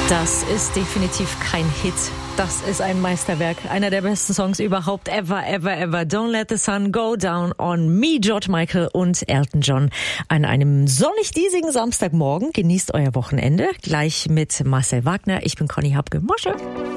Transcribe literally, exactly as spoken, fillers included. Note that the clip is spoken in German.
Das ist definitiv kein Hit. Das ist ein Meisterwerk. Einer der besten Songs überhaupt. Ever, ever, ever. Don't let the sun go down on me. George Michael und Elton John. An einem sonnig-diesigen Samstagmorgen. Genießt euer Wochenende. Gleich mit Marcel Wagner. Ich bin Conny Hapke. Mosche.